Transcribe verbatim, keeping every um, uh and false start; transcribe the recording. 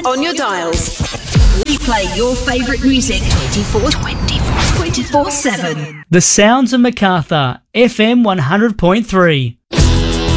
on your dials. We play your favourite music twenty-four, twenty-four, twenty-four seven. The Sounds of Macarthur, F M one hundred point three.